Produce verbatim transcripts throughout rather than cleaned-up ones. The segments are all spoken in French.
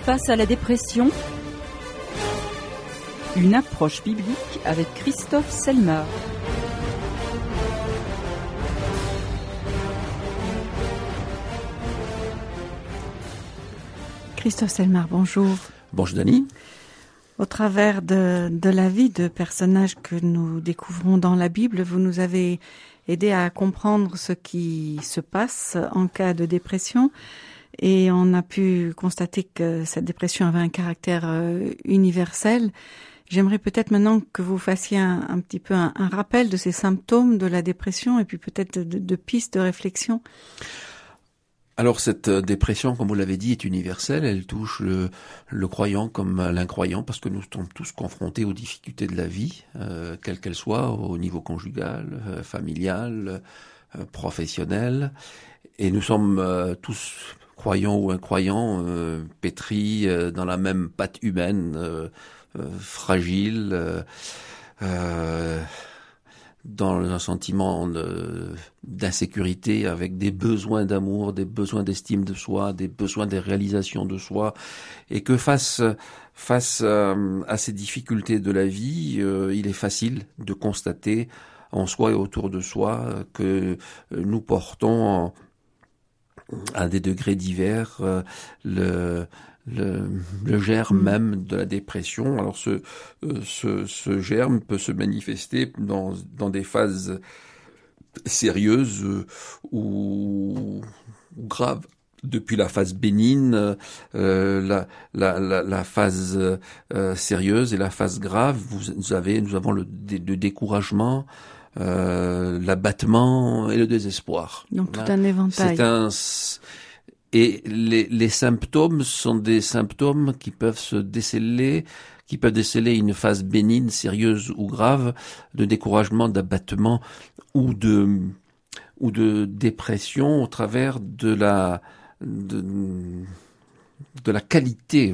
Face à la dépression, une approche biblique avec Christophe Selmar. Christophe Selmar, bonjour. Bonjour Dani. Au travers de, de la vie de personnages que nous découvrons dans la Bible, vous nous avez aidé à comprendre ce qui se passe en cas de dépression. Et on a pu constater que cette dépression avait un caractère euh, universel. J'aimerais peut-être maintenant que vous fassiez un, un petit peu un, un rappel de ces symptômes de la dépression et puis peut-être de, de pistes de réflexion. Alors cette dépression, comme vous l'avez dit, est universelle. Elle touche le, le croyant comme l'incroyant parce que nous sommes tous confrontés aux difficultés de la vie, euh, quelles qu'elles soient, au niveau conjugal, euh, familial, euh, professionnel. Et nous sommes euh, tous, croyants ou incroyants, euh, pétris euh, dans la même pâte humaine, euh, euh, fragile, euh, euh, dans un sentiment de, d'insécurité, avec des besoins d'amour, des besoins d'estime de soi, des besoins de réalisation de soi, et que face face euh, à ces difficultés de la vie, euh, il est facile de constater en soi et autour de soi que nous portons à des degrés divers euh, le Le, le germe mmh. même de la dépression. Alors ce, euh, ce, ce germe peut se manifester dans, dans des phases sérieuses euh, ou, ou graves. Depuis la phase bénigne, euh, la, la, la, la phase euh, sérieuse et la phase grave, vous, vous avez, nous avons le, le découragement, euh, l'abattement et le désespoir. Donc tout un éventail. C'est un Et les, les symptômes sont des symptômes qui peuvent se déceler, qui peuvent déceler une phase bénigne, sérieuse ou grave, de découragement, d'abattement ou de ou de dépression au travers de la de, de la qualité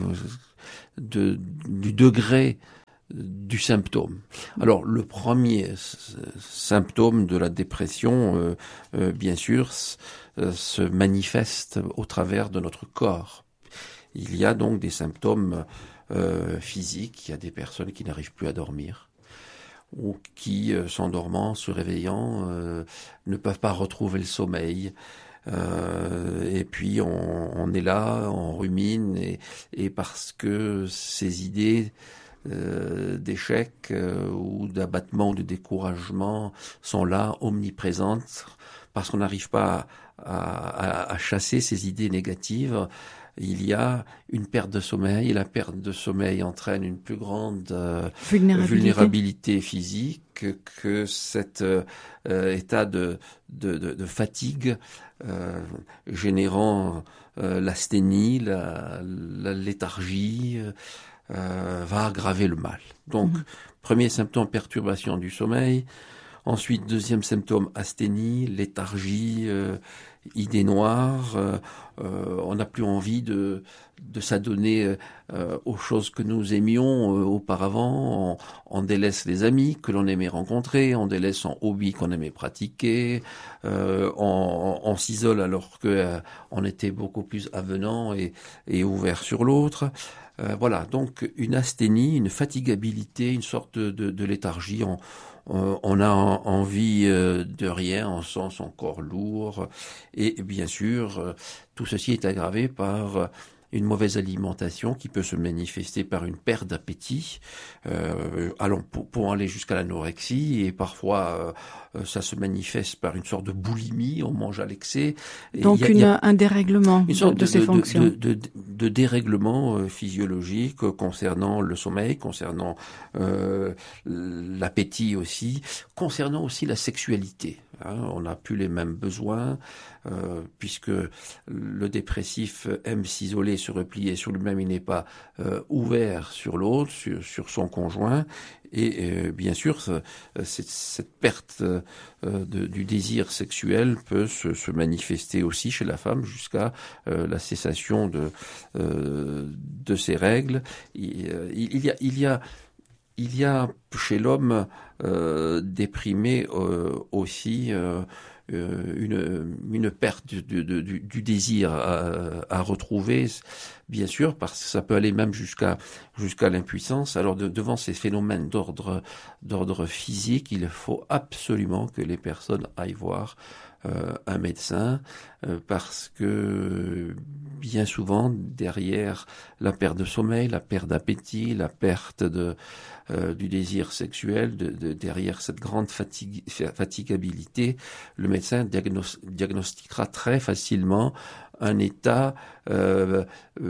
de du degré du symptôme. Alors le premier symptôme de la dépression, euh, euh, bien sûr, euh, se manifeste au travers de notre corps. Il y a donc des symptômes euh, physiques. Il y a des personnes qui n'arrivent plus à dormir ou qui, euh, s'endormant, se réveillant, euh, ne peuvent pas retrouver le sommeil. Euh, et puis on, on est là, on rumine, et, et parce que ces idées Euh, d'échec euh, ou d'abattement ou de découragement sont là, omniprésentes, parce qu'on n'arrive pas à, à, à chasser ces idées négatives. Il y a une perte de sommeil, et la perte de sommeil entraîne une plus grande euh, vulnérabilité. vulnérabilité physique, que cet euh, état de, de, de, de fatigue euh, générant euh, l'asthénie, la, la léthargie, euh, Euh, va aggraver le mal. Donc, mmh. premier symptôme, perturbation du sommeil. Ensuite, deuxième symptôme, asthénie, léthargie, euh, idées noires. Euh, euh, on n'a plus envie de, de s'adonner euh, aux choses que nous aimions euh, auparavant. On, on délaisse les amis que l'on aimait rencontrer, on délaisse son hobby qu'on aimait pratiquer. Euh, on, on, on s'isole alors que euh, on était beaucoup plus avenant et, et ouvert sur l'autre. Euh, voilà, donc une asthénie, une fatigabilité, une sorte de, de, de léthargie. On, on, on a envie de rien, on sent son corps lourd. Et bien sûr, tout ceci est aggravé par une mauvaise alimentation qui peut se manifester par une perte d'appétit, euh, allons pour, pour aller jusqu'à l'anorexie, et parfois euh, ça se manifeste par une sorte de boulimie, on mange à l'excès. Et donc y a, une, y a un dérèglement une sorte de, de, de ces de, fonctions. De, de, de, de dérèglement euh, physiologique euh, concernant le sommeil, concernant euh, l'appétit aussi, concernant aussi la sexualité. Hein, on n'a plus les mêmes besoins, euh, puisque le dépressif aime s'isoler, se replier sur lui-même, il n'est pas euh, ouvert sur l'autre, sur, sur son conjoint, et euh, bien sûr, ce, cette, cette perte euh, de, du désir sexuel peut se, se manifester aussi chez la femme jusqu'à euh, la cessation de, euh, de ses règles. Il, il y a, il y a Il y a chez l'homme euh, déprimé euh, aussi euh, euh, une, une perte du, du, du, du désir à, à retrouver, bien sûr, parce que ça peut aller même jusqu'à jusqu'à l'impuissance. Alors de, devant ces phénomènes d'ordre d'ordre physique, il faut absolument que les personnes aillent voir euh, un médecin, euh, parce que bien souvent derrière la perte de sommeil, la perte d'appétit, la perte de euh, du désir sexuel, de, de, derrière cette grande fatigue, fatigabilité, le médecin diagnos, diagnostiquera très facilement un état euh,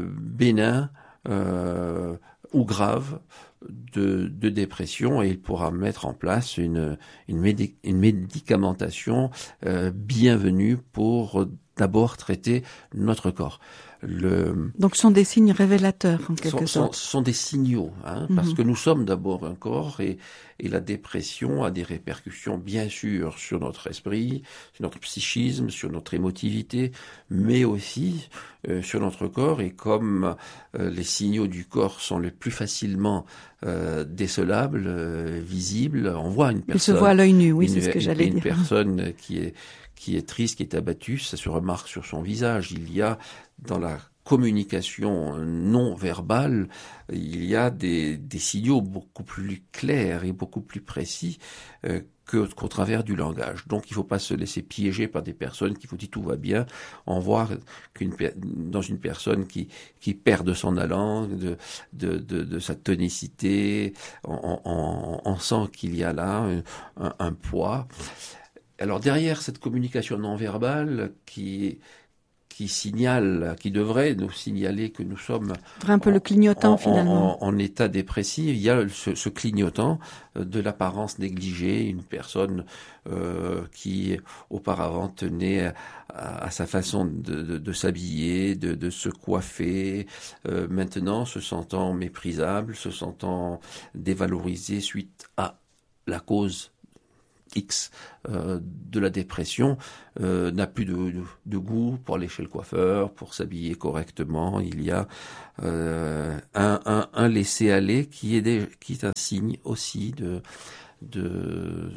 bénin euh, ou grave de, de dépression, et il pourra mettre en place une, une, médic, une médicamentation euh, bienvenue pour d'abord traiter notre corps. Le... Donc ce sont des signes révélateurs en quelque sont, sorte. Ce sont, sont des signaux, hein, mm-hmm. parce que nous sommes d'abord un corps, et, et la dépression a des répercussions bien sûr sur notre esprit, sur notre psychisme, sur notre émotivité, mais aussi euh, sur notre corps. Et comme euh, les signaux du corps sont les plus facilement euh, décelables, euh, visibles, on voit une personne. Il se voit à l'œil nu, oui, une, c'est ce que une, j'allais une dire. Une personne qui est qui est triste, qui est abattue, ça se remarque sur son visage. Il y a dans la communication non verbale, il y a des, des signaux beaucoup plus clairs et beaucoup plus précis euh, que, qu'au travers du langage. Donc il ne faut pas se laisser piéger par des personnes qui vous disent tout va bien. On voit qu'une, dans une personne qui, qui perd de son allant, de, de, de, de sa tonicité, on, on, on sent qu'il y a là un, un poids. Alors derrière cette communication non verbale qui qui signale, qui devrait nous signaler que nous sommes un peu en, le clignotant en, finalement en, en état dépressif, il y a ce, ce clignotant de l'apparence négligée, une personne euh, qui auparavant tenait à, à sa façon de, de, de s'habiller, de, de se coiffer, euh, maintenant se sentant méprisable, se sentant dévalorisé suite à la cause X euh, de la dépression, euh, n'a plus de, de, de goût pour aller chez le coiffeur, pour s'habiller correctement. Il y a euh, un, un, un laisser-aller qui est, des, qui est un signe aussi de, de,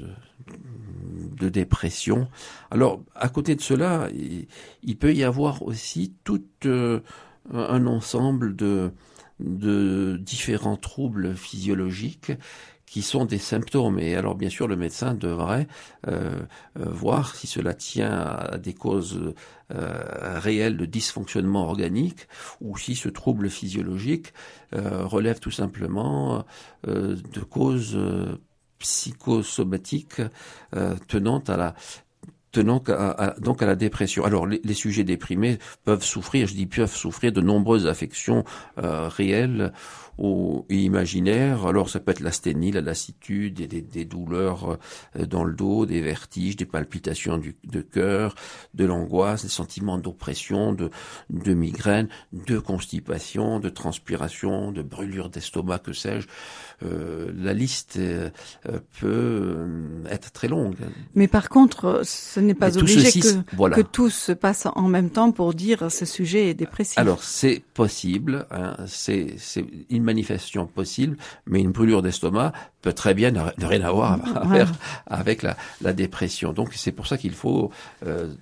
de dépression. Alors, à côté de cela, il, il peut y avoir aussi tout euh, un ensemble de, de différents troubles physiologiques qui sont des symptômes. Et alors, bien sûr, le médecin devrait euh, euh, voir si cela tient à des causes euh, réelles de dysfonctionnement organique, ou si ce trouble physiologique euh, relève tout simplement euh, de causes euh, psychosomatiques euh, tenant à la tenant à, à, donc à la dépression. Alors les, les sujets déprimés peuvent souffrir, je dis peuvent souffrir de nombreuses affections euh, réelles ou imaginaires. Alors ça peut être l'asthénie, la lassitude, des, des, des douleurs euh, dans le dos, des vertiges, des palpitations du, de cœur, de l'angoisse, des sentiments d'oppression, de, de migraine, de constipation, de transpiration, de brûlure d'estomac, que sais-je. Euh, la liste euh, peut être très longue. Mais par contre, ce n'est pas obligé ceci, que, voilà. que tout se passe en même temps pour dire ce sujet est dépressif. Alors c'est possible, hein, c'est, c'est une manifestation possible, mais une brûlure d'estomac peut très bien ne rien avoir à ouais. faire avec la, la dépression. Donc c'est pour ça qu'il faut euh,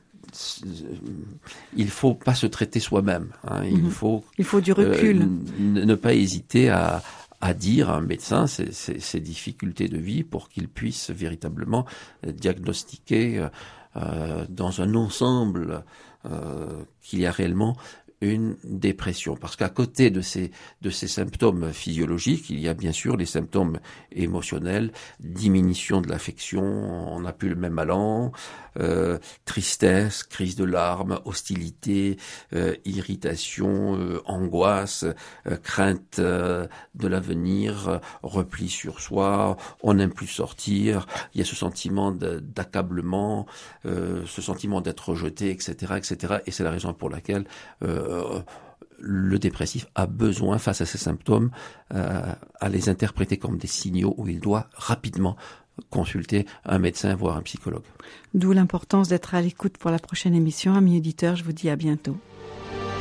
il faut pas se traiter soi-même. Hein, il mmh. faut il faut du recul, euh, ne pas hésiter à à dire à un médecin ses, ses, ses difficultés de vie pour qu'il puisse véritablement diagnostiquer euh, dans un ensemble euh, qu'il y a réellement une dépression. Parce qu'à côté de ces, de ces symptômes physiologiques, il y a bien sûr les symptômes émotionnels, diminution de l'affection, on n'a plus le même allant, euh, tristesse, crise de larmes, hostilité, euh, irritation, euh, angoisse, euh, crainte euh, de l'avenir, euh, repli sur soi, on n'aime plus sortir, il y a ce sentiment de, d'accablement, euh, ce sentiment d'être rejeté, et cetera, et cetera. Et c'est la raison pour laquelle euh, le dépressif a besoin, face à ces symptômes, euh, à les interpréter comme des signaux où il doit rapidement consulter un médecin, voire un psychologue. D'où l'importance d'être à l'écoute pour la prochaine émission. Amis auditeurs, je vous dis à bientôt.